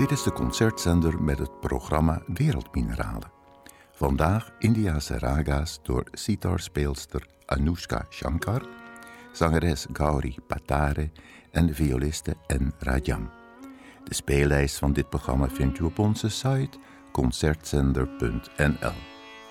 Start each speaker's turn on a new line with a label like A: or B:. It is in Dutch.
A: Dit is de concertzender met het programma Wereldmineralen. Vandaag Indiase raga's door sitarspeelster Anushka Shankar, zangeres Gauri Patare en violiste N. Rajam. De speellijst van dit programma vindt u op onze site concertzender.nl.